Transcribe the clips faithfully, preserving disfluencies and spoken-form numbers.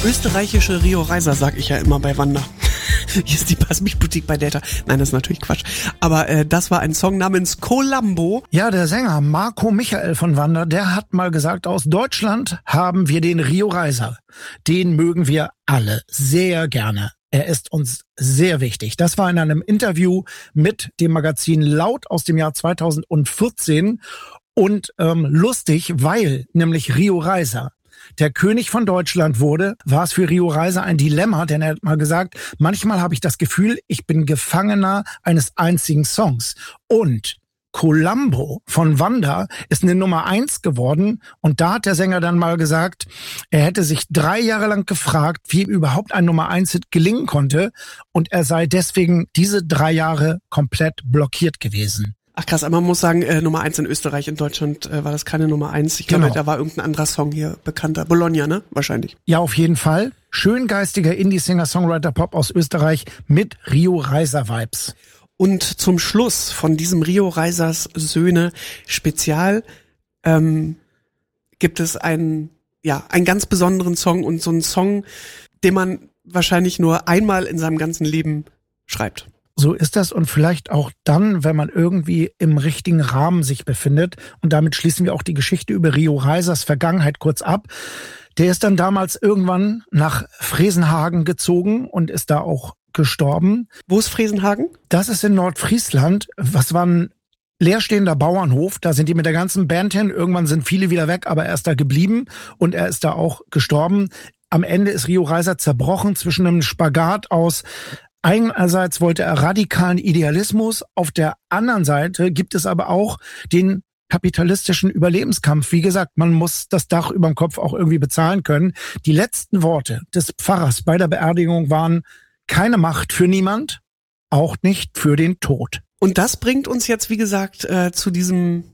Österreichische Rio Reiser, sag ich ja immer bei Wanda. Hier ist die Pass mich Boutique bei Delta. Nein, das ist natürlich Quatsch. Aber äh, das war ein Song namens Columbo. Ja, der Sänger Marco Michael von Wanda, der hat mal gesagt, aus Deutschland haben wir den Rio Reiser. Den mögen wir alle sehr gerne. Er ist uns sehr wichtig. Das war in einem Interview mit dem Magazin Laut aus dem Jahr zweitausendvierzehn. Und ähm, lustig, weil nämlich Rio Reiser der König von Deutschland wurde, war es für Rio Reiser ein Dilemma, denn er hat mal gesagt, manchmal habe ich das Gefühl, ich bin Gefangener eines einzigen Songs. Und Columbo von Wanda ist eine Nummer eins geworden und da hat der Sänger dann mal gesagt, er hätte sich drei Jahre lang gefragt, wie ihm überhaupt ein Nummer eins Hit gelingen konnte und er sei deswegen diese drei Jahre komplett blockiert gewesen. Ach krass, aber man muss sagen, äh, Nummer eins in Österreich, in Deutschland äh, war das keine Nummer eins. Ich glaube, Genau. da war irgendein anderer Song hier bekannter. Bologna, ne? Wahrscheinlich. Ja, auf jeden Fall. Schöngeistiger Indie-Singer-Songwriter-Pop aus Österreich mit Rio Reiser-Vibes. Und zum Schluss von diesem Rio Reisers Söhne Spezial ähm, gibt es einen, ja, einen ganz besonderen Song und so einen Song, den man wahrscheinlich nur einmal in seinem ganzen Leben schreibt. So ist das und vielleicht auch dann, wenn man irgendwie im richtigen Rahmen sich befindet. Und damit schließen wir auch die Geschichte über Rio Reisers Vergangenheit kurz ab. Der ist dann damals irgendwann nach Fresenhagen gezogen und ist da auch gestorben. Wo ist Fresenhagen? Das ist in Nordfriesland. Was war ein leerstehender Bauernhof. Da sind die mit der ganzen Band hin. Irgendwann sind viele wieder weg, aber er ist da geblieben und er ist da auch gestorben. Am Ende ist Rio Reiser zerbrochen zwischen einem Spagat aus einerseits wollte er radikalen Idealismus, auf der anderen Seite gibt es aber auch den kapitalistischen Überlebenskampf. Wie gesagt, man muss das Dach über dem Kopf auch irgendwie bezahlen können. Die letzten Worte des Pfarrers bei der Beerdigung waren: keine Macht für niemand, auch nicht für den Tod. Und das bringt uns jetzt, wie gesagt, äh, zu diesem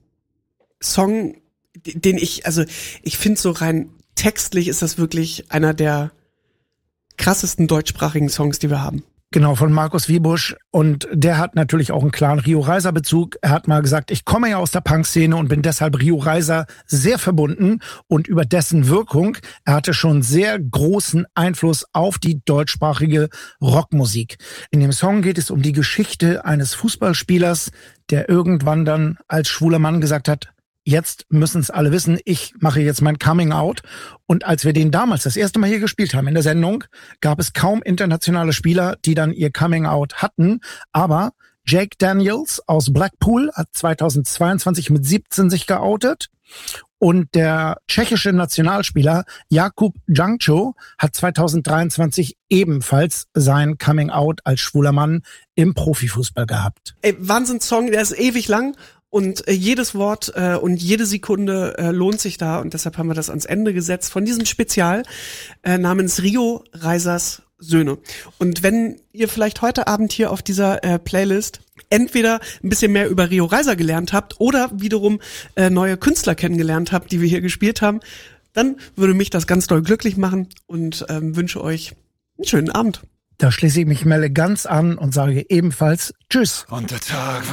Song, den ich, also ich finde so rein textlich ist das wirklich einer der krassesten deutschsprachigen Songs, die wir haben. Genau, von Markus Wiebusch. Und der hat natürlich auch einen klaren Rio Reiser Bezug. Er hat mal gesagt, ich komme ja aus der Punk-Szene und bin deshalb Rio Reiser sehr verbunden. Und über dessen Wirkung, er hatte schon sehr großen Einfluss auf die deutschsprachige Rockmusik. In dem Song geht es um die Geschichte eines Fußballspielers, der irgendwann dann als schwuler Mann gesagt hat, jetzt müssen es alle wissen, ich mache jetzt mein Coming Out. Und als wir den damals das erste Mal hier gespielt haben in der Sendung, gab es kaum internationale Spieler, die dann ihr Coming Out hatten. Aber Jake Daniels aus Blackpool hat zweitausendzweiundzwanzig mit siebzehn sich geoutet. Und der tschechische Nationalspieler Jakub Jankto hat zweitausenddreiundzwanzig ebenfalls sein Coming Out als schwuler Mann im Profifußball gehabt. Ey, Wahnsinns-Song, der ist ewig lang. Und äh, jedes Wort äh, und jede Sekunde äh, lohnt sich da und deshalb haben wir das ans Ende gesetzt von diesem Spezial äh, namens Rio Reisers Söhne. Und wenn ihr vielleicht heute Abend hier auf dieser äh, Playlist entweder ein bisschen mehr über Rio Reiser gelernt habt oder wiederum äh, neue Künstler kennengelernt habt, die wir hier gespielt haben, dann würde mich das ganz doll glücklich machen und ähm, wünsche euch einen schönen Abend. Da schließe ich mich Melle ganz an und sage ebenfalls Tschüss. Und der Tag